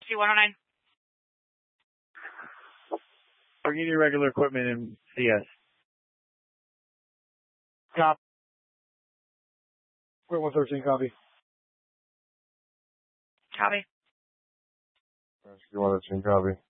C109. Bring in your regular equipment in CS. Copy. We're 113, copy. Copy. C113, copy.